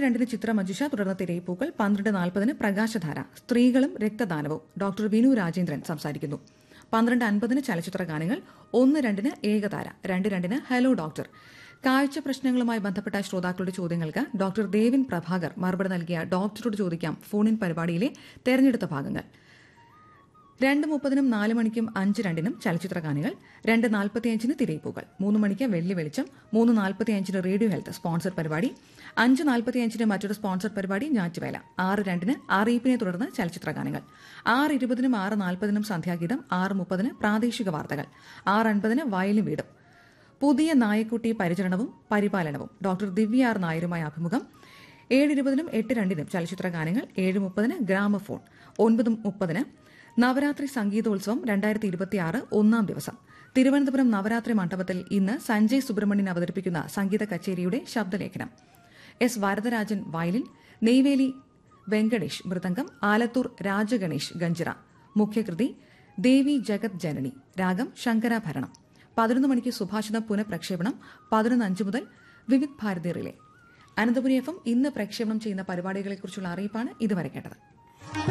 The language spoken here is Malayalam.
2 ചിത്രമഞ്ജുഷ, തുടർന്ന് തിരയിപ്പൂക്കൾ. 12:40 പ്രകാശധാര, സ്ത്രീകളും രക്തദാനവും. ഡോക്ടർ വിനു രാജേന്ദ്രൻ സംസാരിക്കുന്നു. 12:50 ചലച്ചിത്ര ഗാനങ്ങൾ. 1:02 ഏകതാര, 2:02 ഹലോ ഡോക്ടർ. കാഴ്ച പ്രശ്നങ്ങളുമായി ബന്ധപ്പെട്ട ശ്രോതാക്കളുടെ ചോദ്യങ്ങൾക്ക് ഡോക്ടർ ദേവിൻ പ്രഭാകർ മറുപടി നൽകിയ ഡോക്ടറോട് ചോദിക്കാം ഫോണിൻ പരിപാടിയിലെ തെരഞ്ഞെടുത്ത ഭാഗങ്ങൾ. 2:30 4 മണിക്കും 5:02 ചലച്ചിത്ര ഗാനങ്ങൾ. 2:45 തിരയിപ്പൂക്കൾ. 3 മണിക്ക് വെള്ളി വെളിച്ചം. 3:45 റേഡിയോ ഹെൽത്ത് സ്പോൺസർ പരിപാടി. 5:45 മറ്റൊരു സ്പോൺസർ പരിപാടി ഞാറ്റുവേല. 6:02 അറിയിപ്പിനെ തുടർന്ന് ചലച്ചിത്ര ഗാനങ്ങൾ. 6:20 6:40 സന്ധ്യാഗീതം. 6:30 പ്രാദേശിക വാർത്തകൾ. 6:50 വയലും വീടും. പുതിയ നായക്കുട്ടി പരിചരണവും പരിപാലനവും. ഡോക്ടർ ദിവ്യ ആർ നായരുമായി അഭിമുഖം. 7:20 8:02 ചലച്ചിത്ര ഗാനങ്ങൾ. 7:30 ഗ്രാമഫോൺ. 9:30 നവരാത്രി സംഗീതോത്സവം 2026 ഒന്നാം ദിവസം. തിരുവനന്തപുരം നവരാത്രി മണ്ഡപത്തിൽ ഇന്ന് സഞ്ജയ് സുബ്രഹ്മണ്യൻ അവതരിപ്പിക്കുന്ന സംഗീത കച്ചേരിയുടെ ശബ്ദലേഖനം. S Varadarajan violin, Neyveli Venkatesh mridangam, Alathur Rajaganesh ganjira. മുഖ്യകൃതി ദേവി ജഗത് ജനനി. രാഗം ശങ്കരാഭരണം. 11 മണിക്ക് സുഭാഷിതം പുനഃപ്രക്ഷേപണം. 11:05 മുതൽ വിവിധ് ഭാരതി റിലേ. അനന്തപുരി FM ഇന്ന് പ്രക്ഷേപണം ചെയ്യുന്ന പരിപാടികളെക്കുറിച്ചുള്ള അറിയിപ്പാണ് ഇതുവരെ കേട്ടത്.